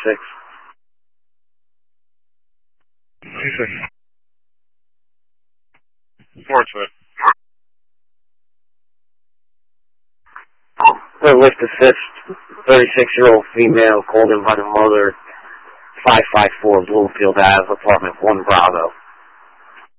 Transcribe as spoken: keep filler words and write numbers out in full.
six. ninety-six. Four to it. The lift assist, thirty-six-year-old female called in by the mother, five five four Bloomfield Ave, apartment one Bravo.